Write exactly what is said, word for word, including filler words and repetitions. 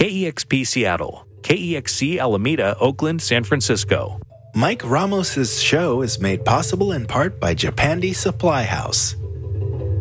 K E X P Seattle, K E X C Alameda, Oakland, San Francisco. Mike Ramos' show is made possible in part by Japandi Supply House.